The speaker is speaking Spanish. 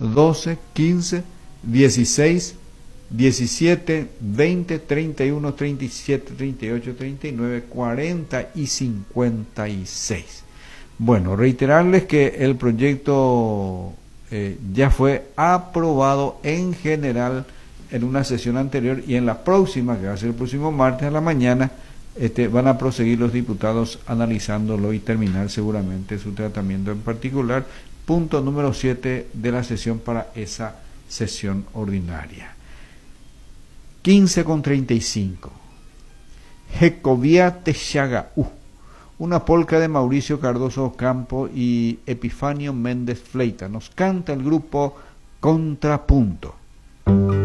12, 15, 16, 17, 20, 31, 37, 38, 39, 40 y 56. Bueno, reiterarles que el proyecto ya fue aprobado en general en una sesión anterior, y en la próxima, que va a ser el próximo martes a la mañana, van a proseguir los diputados analizándolo y terminar seguramente su tratamiento en particular. Punto número 7 de la sesión para esa sesión ordinaria. 15:35. Jecovía Texaga, una polca de Mauricio Cardoso Ocampo y Epifanio Méndez Fleita. Nos canta el grupo Contrapunto.